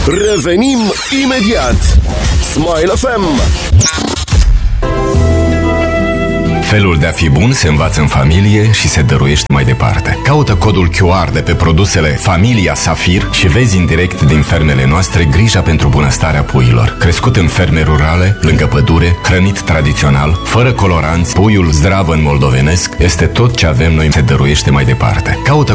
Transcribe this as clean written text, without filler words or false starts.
Revenim imediat. Smile FM. Felul de a fi bun se învață în familie și se dăruiește mai departe. Caută codul QR de pe produsele Familia Safir și vezi în direct din fermele noastre grija pentru bunăstarea puiilor. Crescut în ferme rurale, lângă pădure, hrănit tradițional, fără coloranți, puiul zdravăn moldovenesc este tot ce avem noi, se dăruiește mai departe. Caută